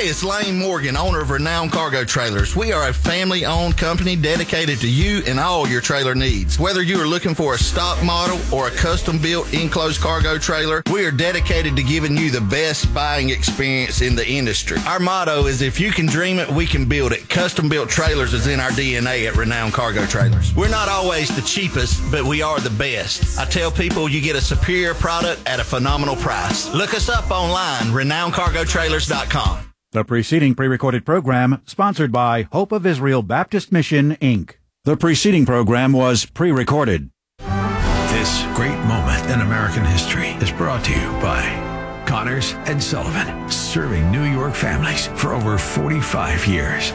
it's Lane Morgan, owner of Renown Cargo Trailers. We are a family-owned company dedicated to you and all your trailer needs. Whether you are looking for a stock model or a custom-built enclosed cargo trailer, we are dedicated to giving you the best buying experience in the industry. Our motto is, if you can dream it, we can build it. Custom-built trailers is in our DNA at Renown Cargo Trailers. We're not always the cheapest, but we are the best. I tell people you get a superior product at a phenomenal price. Look us up online, renowncargotrailers.com. The preceding pre-recorded program sponsored by Hope of Israel Baptist Mission, Inc. The preceding program was pre-recorded. This great moment in American history is brought to you by Connors and Sullivan, serving New York families for over 45 years.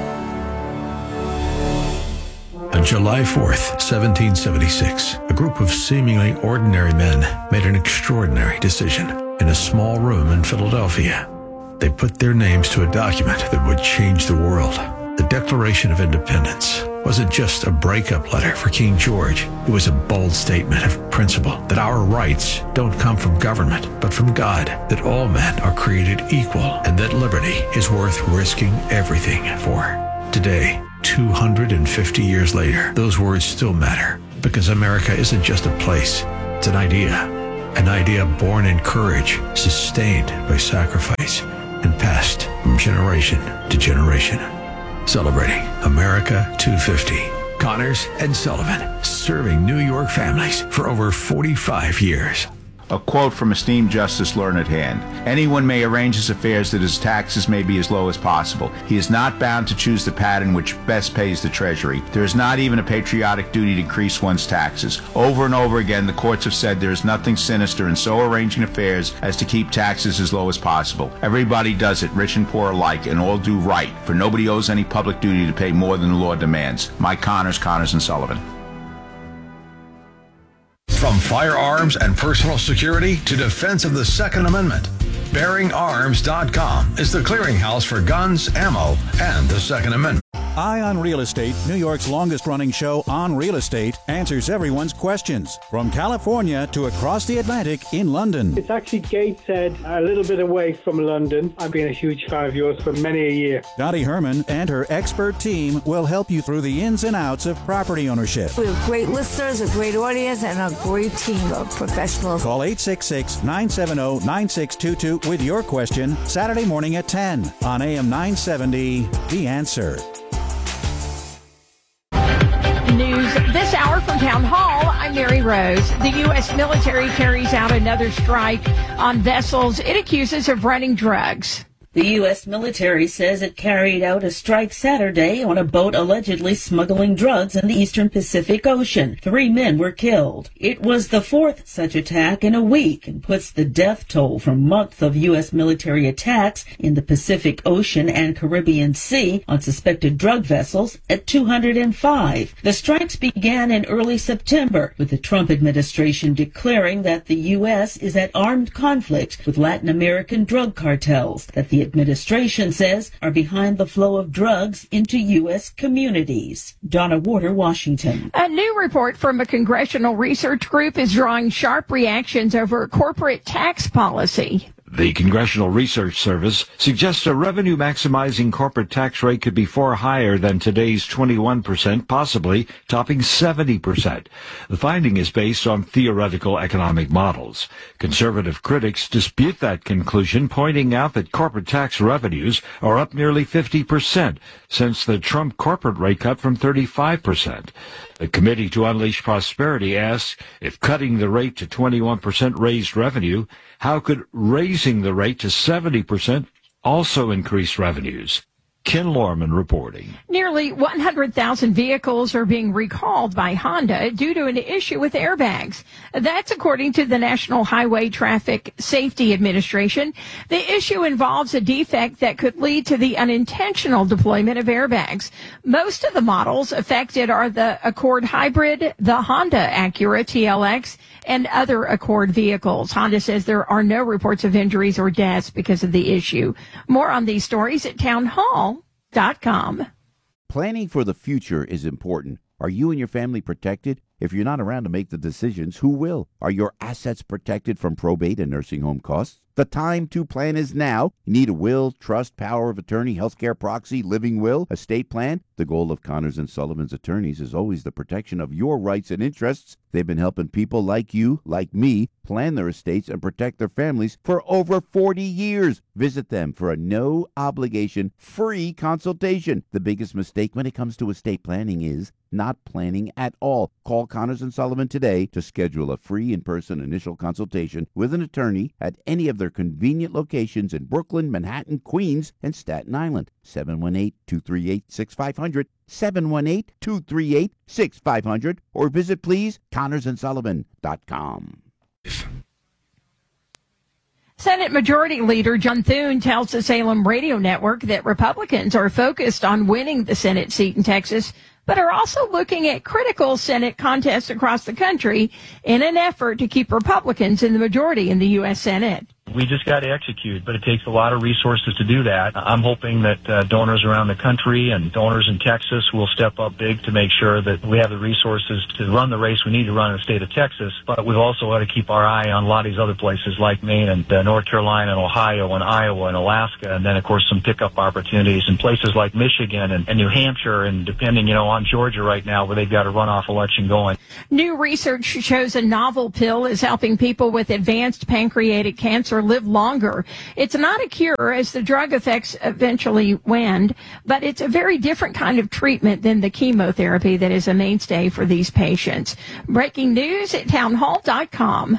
On July 4th, 1776, a group of seemingly ordinary men made an extraordinary decision in a small room in Philadelphia. They put their names to a document that would change the world. The Declaration of Independence wasn't just a breakup letter for King George. It was a bold statement of principle that our rights don't come from government, but from God, that all men are created equal, and that liberty is worth risking everything for. Today, 250 years later, those words still matter, because America isn't just a place, it's an idea born in courage, sustained by sacrifice, and passed from generation to generation. Celebrating America 250. Connors and Sullivan, serving New York families for over 45 years. A quote from esteemed Justice Learned Hand. Anyone may arrange his affairs that his taxes may be as low as possible. He is not bound to choose the pattern which best pays the Treasury. There is not even a patriotic duty to increase one's taxes. Over and over again, the courts have said there is nothing sinister in so arranging affairs as to keep taxes as low as possible. Everybody does it, rich and poor alike, and all do right, for nobody owes any public duty to pay more than the law demands. Mike Connors, Connors and Sullivan. From firearms and personal security to defense of the Second Amendment, BearingArms.com is the clearinghouse for guns, ammo, and the Second Amendment. Eye on Real Estate, New York's longest-running show on real estate, answers everyone's questions, from California to across the Atlantic in London. It's actually Gateshead, a little bit away from London. I've been a huge fan of yours for many a year. Dottie Herman and her expert team will help you through the ins and outs of property ownership. We have great listeners, a great audience, and a great team of professionals. Call 866-970-9622 with your question Saturday morning at 10 on AM 970, The Answer. News this hour from Town Hall. I'm Mary Rose. The U.S. military carries out another strike on vessels it accuses of running drugs. The U.S. military says it carried out a strike Saturday on a boat allegedly smuggling drugs in the eastern Pacific Ocean. 3 men were killed. It was the 4th such attack in a week and puts the death toll from months of U.S. military attacks in the Pacific Ocean and Caribbean Sea on suspected drug vessels at 205. The strikes began in early September, with the Trump administration declaring that the U.S. is at armed conflict with Latin American drug cartels that the administration says are behind the flow of drugs into U.S. communities. Donna Warder, Washington. A new report from a congressional research group is drawing sharp reactions over corporate tax policy. The Congressional Research Service suggests a revenue-maximizing corporate tax rate could be far higher than today's 21%, possibly topping 70%. The finding is based on theoretical economic models. Conservative critics dispute that conclusion, pointing out that corporate tax revenues are up nearly 50% since the Trump corporate rate cut from 35%. The Committee to Unleash Prosperity asks, if cutting the rate to 21% raised revenue, how could raising the rate to 70% also increase revenues? Ken Lorman reporting. Nearly 100,000 vehicles are being recalled by Honda due to an issue with airbags. That's according to the National Highway Traffic Safety Administration. The issue involves a defect that could lead to the unintentional deployment of airbags. Most of the models affected are the Accord Hybrid, the Honda Acura TLX, and other Accord vehicles. Honda says there are no reports of injuries or deaths because of the issue. More on these stories at townhall.com. Planning for the future is important. Are you and your family protected? If you're not around to make the decisions, who will? Are your assets protected from probate and nursing home costs? The time to plan is now. You need a will, trust, power of attorney, healthcare proxy, living will, estate plan. The goal of Connors & Sullivan's attorneys is always the protection of your rights and interests. They've been helping people like you, like me, plan their estates and protect their families for over 40 years. Visit them for a no-obligation, free consultation. The biggest mistake when it comes to estate planning is not planning at all. Call Connors & Sullivan today to schedule a free in-person initial consultation with an attorney at any of their convenient locations in Brooklyn, Manhattan, Queens, and Staten Island. 718-238-6500, 718-238-6500, or visit, please, ConnorsandSullivan.com. Senate Majority Leader John Thune tells the Salem Radio Network that Republicans are focused on winning the Senate seat in Texas, but are also looking at critical Senate contests across the country in an effort to keep Republicans in the majority in the U.S. Senate. We just got to execute, but it takes a lot of resources to do that. I'm hoping that donors around the country and donors in Texas will step up big to make sure that we have the resources to run the race we need to run in the state of Texas. But we've also got to keep our eye on a lot of these other places like Maine and North Carolina and Ohio and Iowa and Alaska, and then, of course, some pickup opportunities in places like Michigan and New Hampshire, and depending, on Georgia right now where they've got a runoff election going. New research shows a novel pill is helping people with advanced pancreatic cancer live longer. It's not a cure, as the drug effects eventually wane, but it's a very different kind of treatment than the chemotherapy that is a mainstay for these patients. Breaking news at townhall.com.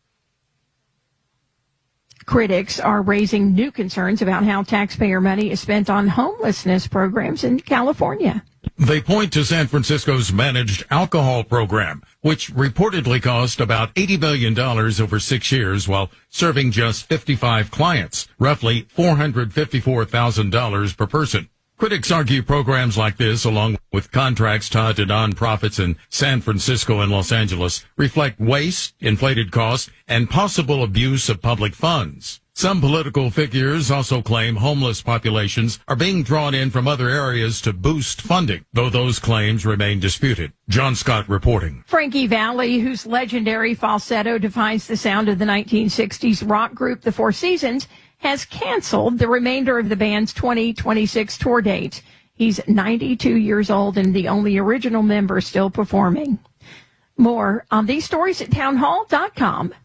Critics are raising new concerns about how taxpayer money is spent on homelessness programs in California. They point to San Francisco's managed alcohol program, which reportedly cost about $80 million over 6 years while serving just 55 clients, roughly $454,000 per person. Critics argue programs like this, along with contracts tied to nonprofits in San Francisco and Los Angeles, reflect waste, inflated costs, and possible abuse of public funds. Some political figures also claim homeless populations are being drawn in from other areas to boost funding, though those claims remain disputed. John Scott reporting. Frankie Valli, whose legendary falsetto defines the sound of the 1960s rock group The Four Seasons, has canceled the remainder of the band's 2026 tour date. He's 92 years old and the only original member still performing. More on these stories at townhall.com.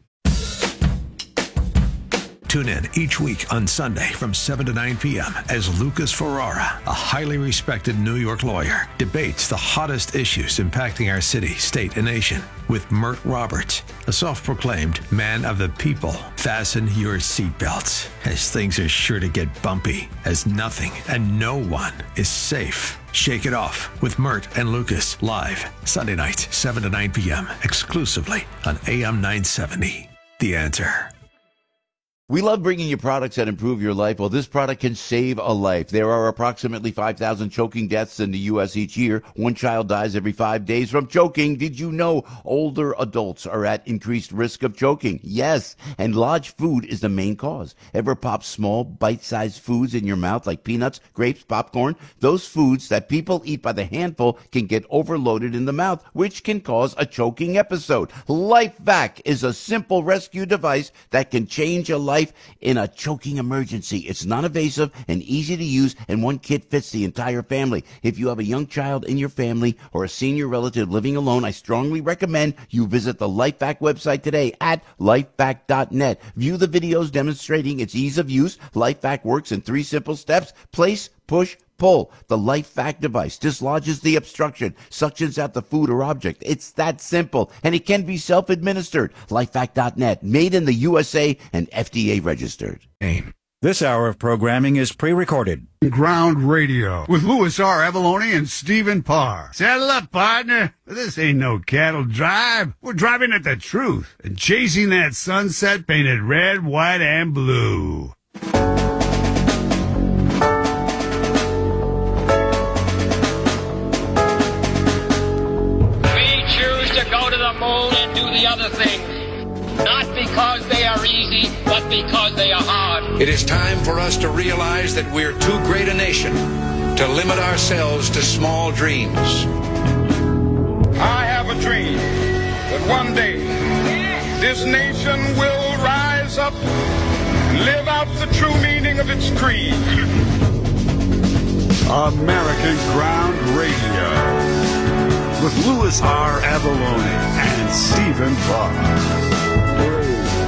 Tune in each week on Sunday from 7 to 9 p.m. as Lucas Ferrara, a highly respected New York lawyer, debates the hottest issues impacting our city, state, and nation with Mert Roberts, a self-proclaimed man of the people. Fasten your seatbelts, as things are sure to get bumpy, as nothing and no one is safe. Shake It Off with Mert and Lucas, live Sunday nights, 7 to 9 p.m., exclusively on AM 970. The Answer. We love bringing you products that improve your life. Well, this product can save a life. There are approximately 5,000 choking deaths in the U.S. each year. One child dies every 5 days from choking. Did you know older adults are at increased risk of choking? Yes, and large food is the main cause. Ever pop small, bite-sized foods in your mouth like peanuts, grapes, popcorn? Those foods that people eat by the handful can get overloaded in the mouth, which can cause a choking episode. LifeVac is a simple rescue device that can change a life in a choking emergency. It's non-invasive and easy to use, and one kit fits the entire family. If you have a young child in your family or a senior relative living alone, I strongly recommend you visit the LifeVac website today at lifevac.net. View the videos demonstrating its ease of use. LifeVac works in 3 simple steps: place, push, pull. The LifeVac device dislodges the obstruction, suctions out the food or object. It's that simple, and it can be self-administered. LifeVac.net, made in the USA and FDA registered. This hour of programming is pre-recorded. Ground Radio with Louis R. Avalone and Stephen Parr. Saddle up, partner. This ain't no cattle drive. We're driving at the truth and chasing that sunset painted red, white, and blue. Moon and do the other things, not because they are easy, but because they are hard. It is time for us to realize that we're too great a nation to limit ourselves to small dreams. I have a dream that one day this nation will rise up, live out the true meaning of its creed. American Ground Radio with Louis R. Avalone and Stephen Parr.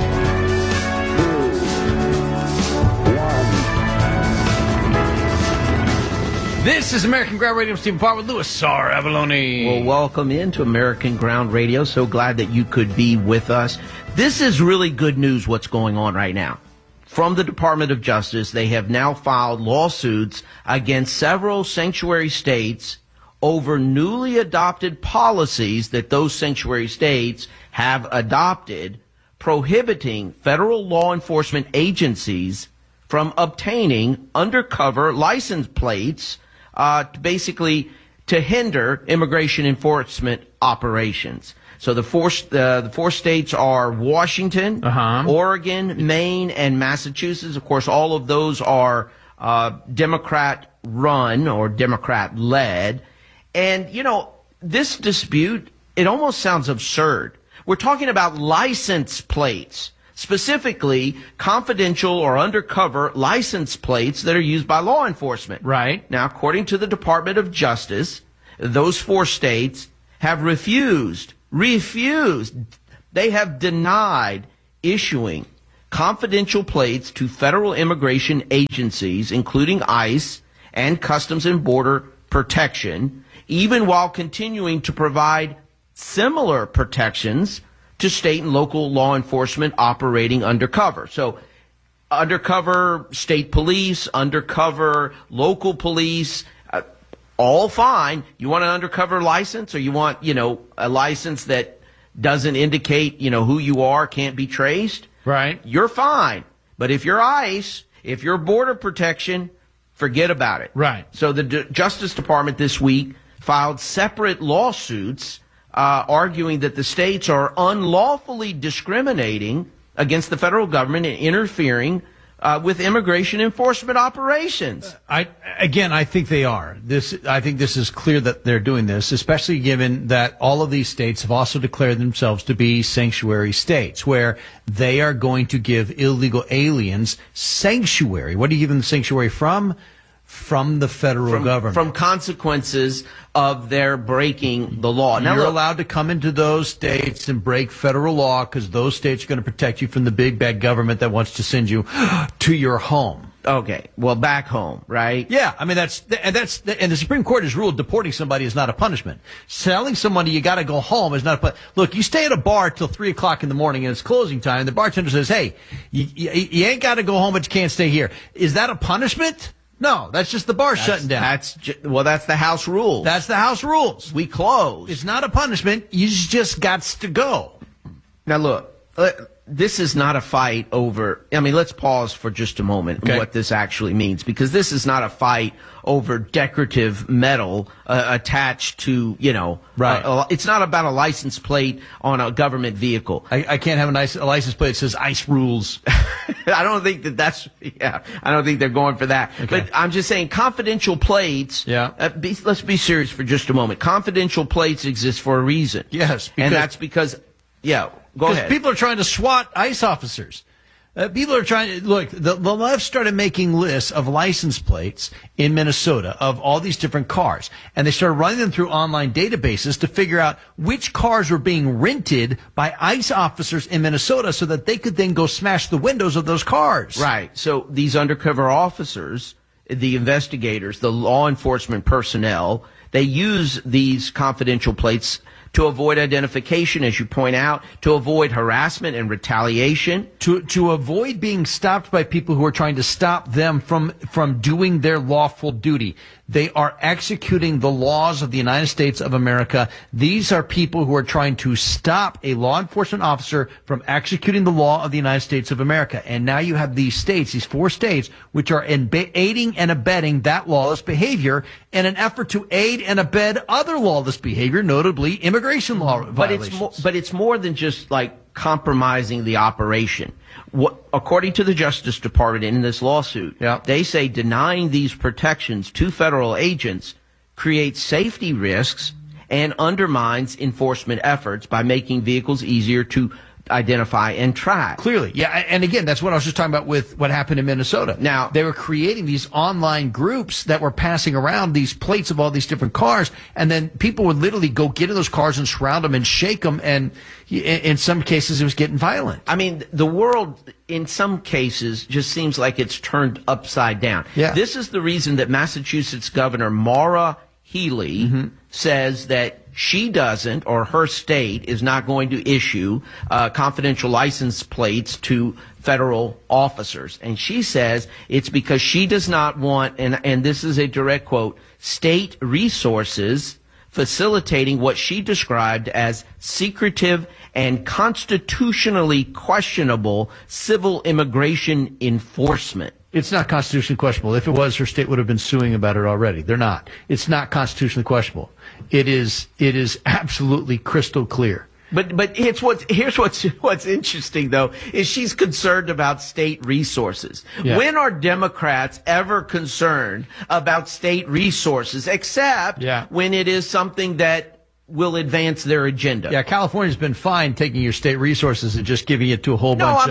This is American Ground Radio. I'm Stephen Parr with Louis R. Avalone. Well, welcome into American Ground Radio. So glad that you could be with us. This is really good news, what's going on right now. From the Department of Justice, they have now filed lawsuits against several sanctuary states over newly adopted policies that those sanctuary states have adopted, prohibiting federal law enforcement agencies from obtaining undercover license plates, basically to hinder immigration enforcement operations. So the four states are Washington, Oregon, Maine, and Massachusetts. Of course, all of those are Democrat-run or Democrat-led. And, you know, this dispute, it almost sounds absurd. We're talking about license plates, specifically confidential or undercover license plates that are used by law enforcement. Right. Now, according to the Department of Justice, those four states have refused, they have denied issuing confidential plates to federal immigration agencies, including ICE and Customs and Border Protection, even while continuing to provide similar protections to state and local law enforcement operating undercover. So undercover state police, undercover local police, all fine. You want an undercover license, or you want, you know, a license that doesn't indicate, you know, who you are, can't be traced? Right. You're fine. But if you're ICE, if you're Border Protection, forget about it. Right. So the Justice Department this week filed separate lawsuits arguing that the states are unlawfully discriminating against the federal government and interfering with immigration enforcement operations. I think they are. I think this is clear that they're doing this, especially given that all of these states have also declared themselves to be sanctuary states, where they are going to give illegal aliens sanctuary. What do you give them sanctuary from? From the federal government. From consequences of their breaking the law. Now, you're allowed to come into those states and break federal law because those states are going to protect you from the big bad government that wants to send you to your home. Okay. Well, back home, right? Yeah. I mean, and the Supreme Court has ruled deporting somebody is not a punishment. Telling somebody you got to go home is not a punishment. Look, you stay at a bar till 3 o'clock in the morning and it's closing time. The bartender says, hey, you ain't got to go home, but you can't stay here. Is that a punishment? No, that's just the bar shutting down. That's the House rules. That's the House rules. We close. It's not a punishment. You just got to go. Now, look, this is not a fight over, I mean, let's pause for just a moment on what this actually means, because this is not a fight over decorative metal attached to, you know, right. It's not about a license plate on a government vehicle. I can't have a license plate that says ICE rules. I don't think I don't think they're going for that. Okay. But I'm just saying confidential plates, let's be serious for just a moment. Confidential plates exist for a reason. Yes. And that's because, go ahead. People are trying to SWAT ICE officers. People are trying to look. The left started making lists of license plates in Minnesota of all these different cars, and they started running them through online databases to figure out which cars were being rented by ICE officers in Minnesota, so that they could then go smash the windows of those cars. Right. So these undercover officers, the investigators, the law enforcement personnel, they use these confidential plates to avoid identification, as you point out, to avoid harassment and retaliation. To avoid being stopped by people who are trying to stop them from doing their lawful duty. They are executing the laws of the United States of America. These are people who are trying to stop a law enforcement officer from executing the law of the United States of America. And now you have these states, these 4 states, which are aiding and abetting that lawless behavior in an effort to aid and abet other lawless behavior, notably immigration law violations. But it's more than just like compromising the operation. According to the Justice Department in this lawsuit, they say denying these protections to federal agents creates safety risks and undermines enforcement efforts by making vehicles easier to identify and track. Clearly. Yeah. And again, that's what I was just talking about with what happened in Minnesota. Now, they were creating these online groups that were passing around these plates of all these different cars. And then people would literally go get in those cars and surround them and shake them. And in some cases, it was getting violent. I mean, the world, in some cases, just seems like it's turned upside down. Yeah. This is the reason that Massachusetts Governor Maura Healey says that she doesn't, or her state is not going to issue confidential license plates to federal officers. And she says it's because she does not want, and this is a direct quote, state resources facilitating what she described as secretive and constitutionally questionable civil immigration enforcement. It's not constitutionally questionable. If it was, her state would have been suing about it already. They're not. It's not constitutionally questionable. It is absolutely crystal clear. But here's what's interesting though, is she's concerned about state resources. Yeah. When are Democrats ever concerned about state resources, except when it is something that will advance their agenda? Yeah, California's been fine taking your state resources and just giving it to a whole bunch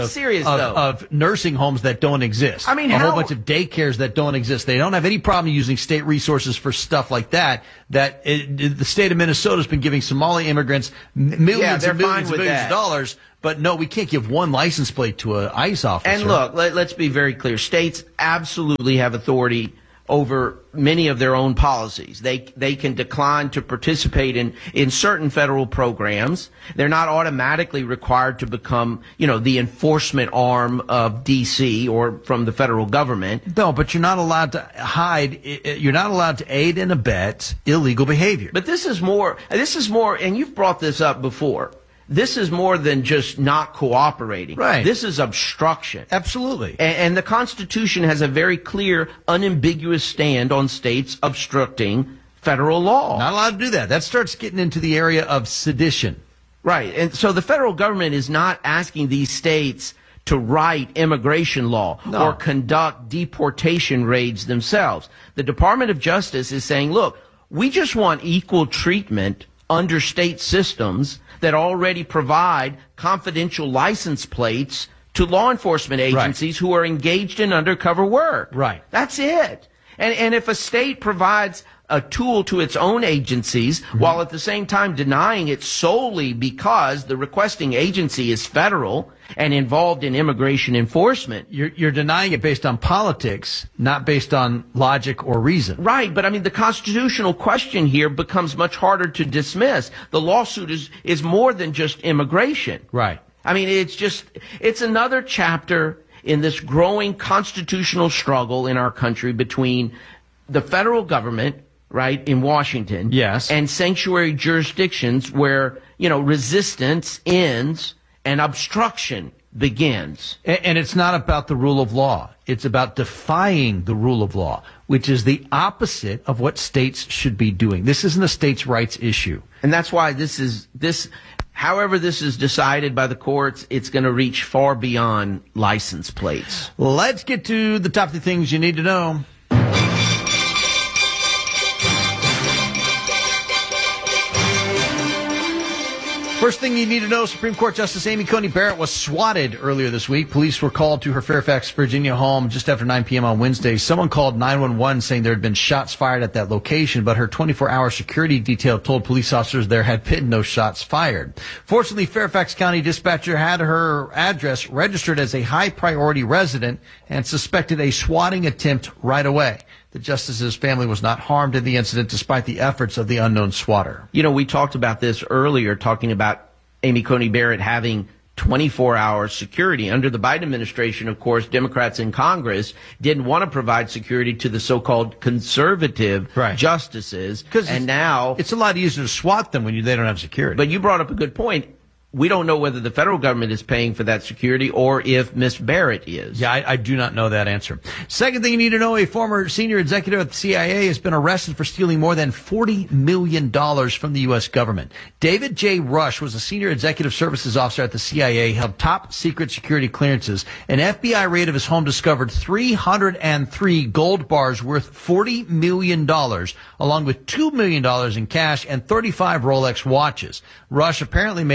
of nursing homes that don't exist. I mean, a whole bunch of daycares that don't exist. They don't have any problem using state resources for stuff like that. The state of Minnesota's been giving Somali immigrants millions and millions of dollars. But no, we can't give one license plate to an ICE officer. And look, let's be very clear. States absolutely have authority over many of their own policies. They can decline to participate in certain federal programs. They're not automatically required to become, the enforcement arm of D.C. or from the federal government. No, but you're not allowed to you're not allowed to aid and abet illegal behavior. But this is more, and you've brought this up before. This is more than just not cooperating. Right. This is obstruction. Absolutely. And the Constitution has a very clear, unambiguous stand on states obstructing federal law. Not allowed to do that. That starts getting into the area of sedition. Right. And so the federal government is not asking these states to write immigration law or conduct deportation raids themselves. The Department of Justice is saying, look, we just want equal treatment under state systems that already provide confidential license plates to law enforcement agencies who are engaged in undercover work. Right. That's it. And if a state provides a tool to its own agencies while at the same time denying it solely because the requesting agency is federal and involved in immigration enforcement. You're denying it based on politics, not based on logic or reason. Right, but I mean the constitutional question here becomes much harder to dismiss. The lawsuit is more than just immigration. Right. I mean it's another chapter in this growing constitutional struggle in our country between the federal government, right, in Washington, yes, and sanctuary jurisdictions where, resistance ends and obstruction begins. And it's not about the rule of law. It's about defying the rule of law, which is the opposite of what states should be doing. This isn't a states' rights issue. And that's why however this is decided by the courts, it's going to reach far beyond license plates. Let's get to the top 3 things you need to know. First thing you need to know, Supreme Court Justice Amy Coney Barrett was swatted earlier this week. Police were called to her Fairfax, Virginia home just after 9 p.m. on Wednesday. Someone called 911 saying there had been shots fired at that location, but her 24-hour security detail told police officers there had been no shots fired. Fortunately, Fairfax County dispatcher had her address registered as a high-priority resident and suspected a swatting attempt right away. The justice's family was not harmed in the incident despite the efforts of the unknown swatter. We talked about this earlier, talking about Amy Coney Barrett having 24-hour security. Under the Biden administration, of course, Democrats in Congress didn't want to provide security to the so-called conservative justices. And now it's a lot easier to swat them when they don't have security. But you brought up a good point. We don't know whether the federal government is paying for that security or if Miss Barrett is. Yeah, I do not know that answer. Second thing you need to know, a former senior executive at the CIA has been arrested for stealing more than $40 million from the U.S. government. David J. Rush was a senior executive services officer at the CIA, held top secret security clearances. An FBI raid of his home discovered 303 gold bars worth $40 million, along with $2 million in cash and 35 Rolex watches. Rush apparently made requests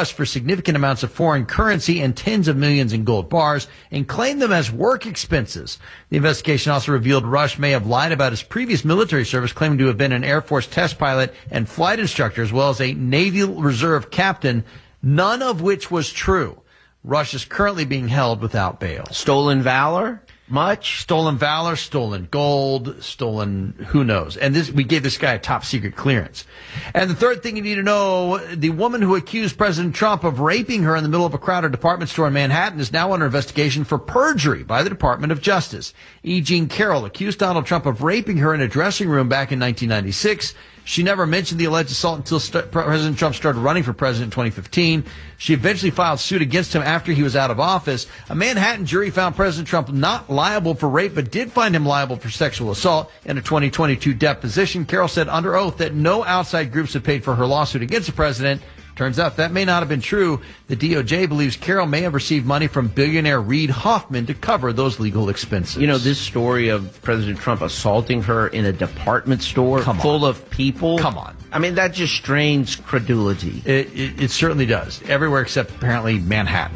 Rush for significant amounts of foreign currency and tens of millions in gold bars and claimed them as work expenses. The investigation also revealed Rush may have lied about his previous military service, claiming to have been an Air Force test pilot and flight instructor, as well as a Navy Reserve captain, none of which was true. Rush is currently being held without bail. Stolen valor? Much? Stolen valor, stolen gold, stolen who knows. And we gave this guy a top secret clearance. And the third thing you need to know, the woman who accused President Trump of raping her in the middle of a crowded department store in Manhattan is now under investigation for perjury by the Department of Justice. E. Jean Carroll accused Donald Trump of raping her in a dressing room back in 1996. She never mentioned the alleged assault until President Trump started running for president in 2015. She eventually filed suit against him after he was out of office. A Manhattan jury found President Trump not liable for rape, but did find him liable for sexual assault in a 2022 deposition. Carroll said under oath that no outside groups had paid for her lawsuit against the president. Turns out that may not have been true. The DOJ believes Carroll may have received money from billionaire Reid Hoffman to cover those legal expenses. You know, this story of President Trump assaulting her in a department store full of people. Come on. I mean, that just strains credulity. It certainly does. Everywhere except apparently Manhattan.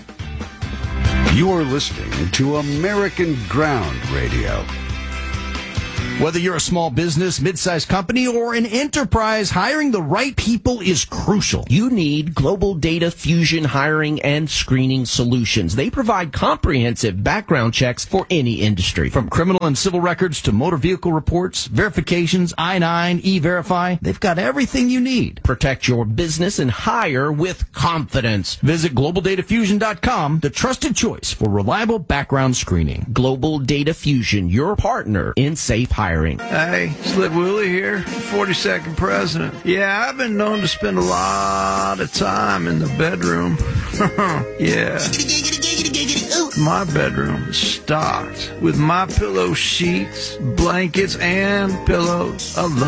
You're listening to American Ground Radio. Whether you're a small business, mid-sized company, or an enterprise, hiring the right people is crucial. You need Global Data Fusion hiring and screening solutions. They provide comprehensive background checks for any industry. From criminal and civil records to motor vehicle reports, verifications, I-9, E-Verify, they've got everything you need. Protect your business and hire with confidence. Visit GlobalDataFusion.com, the trusted choice for reliable background screening. Global Data Fusion, your partner in safe hiring. Hey, Slick Willie here, 42nd president. Yeah, I've been known to spend a lot of time in the bedroom. Yeah. My bedroom is stocked with My Pillow sheets, blankets, and pillows. I love